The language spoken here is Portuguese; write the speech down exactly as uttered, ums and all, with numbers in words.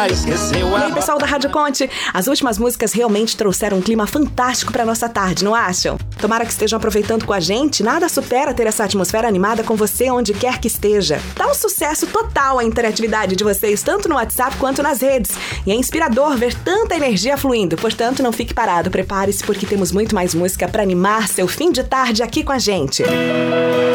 já esqueceu a... E aí, pessoal da Rádio Conte, as últimas músicas realmente trouxeram um clima fantástico pra nossa tarde, não acham? Tomara que estejam aproveitando com a gente, nada supera ter essa atmosfera animada com você onde quer que esteja. Tá um sucesso total a interatividade de vocês, tanto no WhatsApp quanto nas redes. E é inspirador ver tanta energia fluindo, portanto não fique parado, prepare-se porque temos muito mais música pra animar seu fim de tarde aqui com a gente.